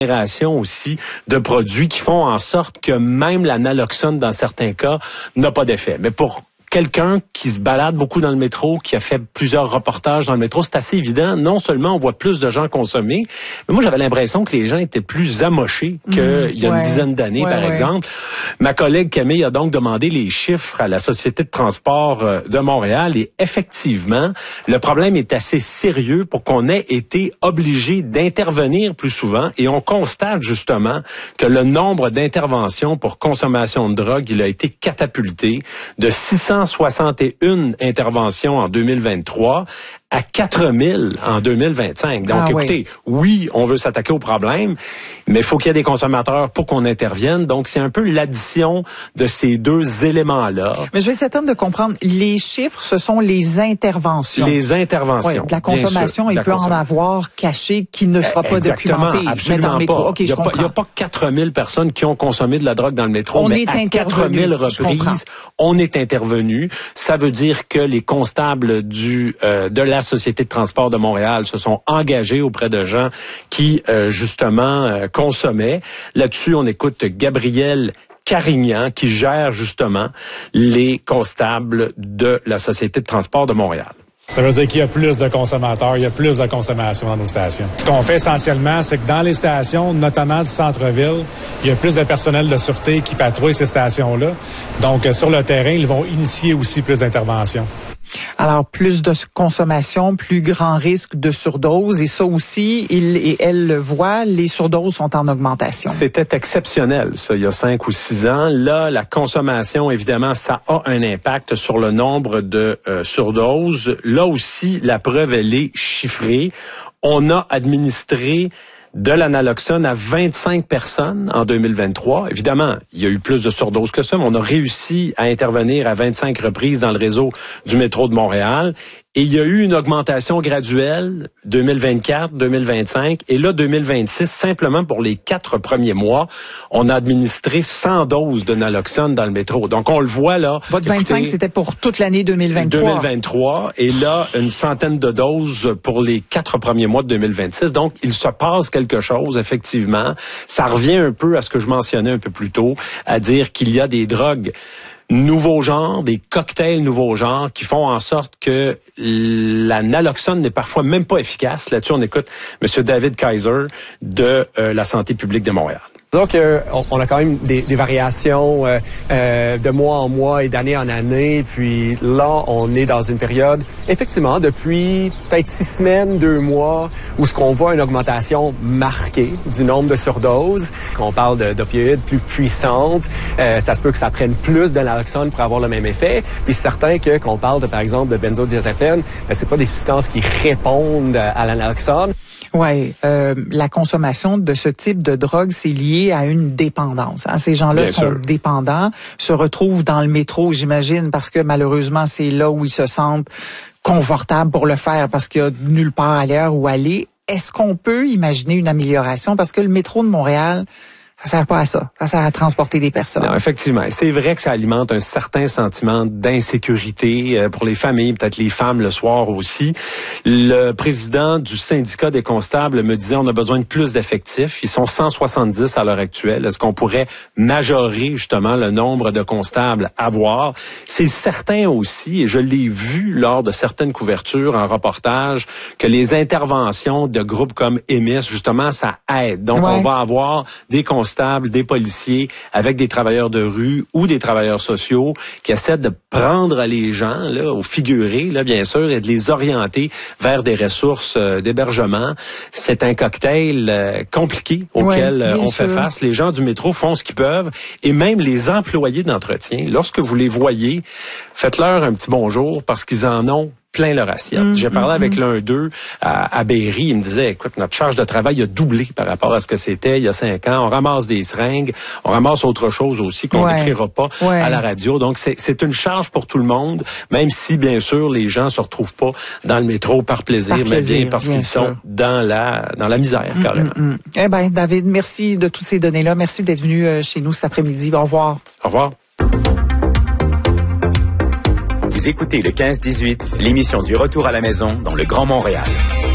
aussi de produits qui font en sorte que même la naloxone, dans certains cas, n'a pas d'effet. Mais pour quelqu'un qui se balade beaucoup dans le métro, qui a fait plusieurs reportages dans le métro, c'est assez évident. Non seulement on voit plus de gens consommer, mais moi j'avais l'impression que les gens étaient plus amochés qu'il y a une dizaine d'années, par exemple. Ma collègue Camille a donc demandé les chiffres à la Société de transport de Montréal et effectivement, le problème est assez sérieux pour qu'on ait été obligé d'intervenir plus souvent et on constate justement que le nombre d'interventions pour consommation de drogue, il a été catapulté de 661 interventions en 2023 à 4000 en 2025. Donc, écoutez, oui, on veut s'attaquer au problème, mais il faut qu'il y ait des consommateurs pour qu'on intervienne. Donc, c'est un peu l'addition de ces deux éléments-là. Mais je vais essayer de comprendre. Les chiffres, ce sont les interventions. Les interventions. Oui, de la consommation, il peut en avoir caché qui ne sera pas documenté. Absolument dans le métro. pas. Okay, il n'y a pas 4000 personnes qui ont consommé de la drogue dans le métro, mais à 4000 reprises, on est intervenu. Ça veut dire que les constables de la Société de transport de Montréal se sont engagés auprès de gens qui, justement, consommaient. Là-dessus, on écoute Gabriel Carignan, qui gère, justement, les constables de la Société de transport de Montréal. Ça veut dire qu'il y a plus de consommateurs, il y a plus de consommation dans nos stations. Ce qu'on fait essentiellement, c'est que dans les stations, notamment du centre-ville, il y a plus de personnel de sûreté qui patrouille ces stations-là. Donc, sur le terrain, ils vont initier aussi plus d'interventions. Alors, plus de consommation, plus grand risque de surdose. Et ça aussi, il et elle le voient, les surdoses sont en augmentation. C'était exceptionnel, ça, il y a 5 ou 6 ans. Là, la consommation, évidemment, ça a un impact sur le nombre de surdoses. Là aussi, la preuve, elle est chiffrée. On a administré de la naloxone à 25 personnes en 2023. Évidemment, il y a eu plus de surdoses que ça, mais on a réussi à intervenir à 25 reprises dans le réseau du métro de Montréal. Et il y a eu une augmentation graduelle 2024, 2025 et là 2026, simplement pour les 4 premiers mois, on a administré 100 doses de naloxone dans le métro. Donc on le voit là. Votre 25, c'était pour toute l'année 2023. 2023 et là une centaine de doses pour les 4 premiers mois de 2026. Donc il se passe quelque chose effectivement. Ça revient un peu à ce que je mentionnais un peu plus tôt, à dire qu'il y a des drogues nouveaux genres, des cocktails nouveaux genres qui font en sorte que la naloxone n'est parfois même pas efficace. Là-dessus, on écoute M. David Kaiser de la Santé publique de Montréal. Disons qu'on a quand même des variations de mois en mois et d'année en année. Puis là, on est dans une période, effectivement, depuis peut-être 6 semaines, 2 mois, où ce qu'on voit une augmentation marquée du nombre de surdoses. Qu'on parle d'opioïdes plus puissantes, ça se peut que ça prenne plus de naloxone pour avoir le même effet. Puis c'est certain que qu'on parle, par exemple, de benzodiazépine, c'est pas des substances qui répondent à la naloxone. Ouais, la consommation de ce type de drogue, c'est lié à une dépendance. Hein. Ces gens-là sont dépendants, se retrouvent dans le métro, j'imagine, parce que malheureusement, c'est là où ils se sentent confortables pour le faire, parce qu'il y a nulle part ailleurs où aller. Est-ce qu'on peut imaginer une amélioration? Parce que le métro de Montréal, ça sert pas à ça. Ça sert à transporter des personnes. Non, effectivement. C'est vrai que ça alimente un certain sentiment d'insécurité pour les familles, peut-être les femmes le soir aussi. Le président du syndicat des constables me disait on a besoin de plus d'effectifs. Ils sont 170 à l'heure actuelle. Est-ce qu'on pourrait majorer justement le nombre de constables à voir? C'est certain aussi, et je l'ai vu lors de certaines couvertures en reportage, que les interventions de groupes comme EMIS, justement, ça aide. Donc, on va avoir des constables, des policiers avec des travailleurs de rue ou des travailleurs sociaux qui essaient de prendre les gens là au figuré là bien sûr et de les orienter vers des ressources d'hébergement. C'est un cocktail compliqué auquel on fait face. Les gens du métro font ce qu'ils peuvent et même les employés d'entretien, lorsque vous les voyez, faites-leur un petit bonjour parce qu'ils en ont plein leur assiette. J'ai parlé avec l'un d'eux à Berry. Il me disait, écoute, notre charge de travail a doublé par rapport à ce que c'était il y a 5 ans. On ramasse des seringues, on ramasse autre chose aussi qu'on n'écrira pas à la radio. Donc, c'est une charge pour tout le monde, même si, bien sûr, les gens se retrouvent pas dans le métro par plaisir, mais bien parce qu'ils sont dans la misère, carrément. Eh bien, David, merci de toutes ces données-là. Merci d'être venu chez nous cet après-midi. Au revoir. Au revoir. Vous écoutez le 15-18, l'émission du retour à la maison dans le Grand Montréal.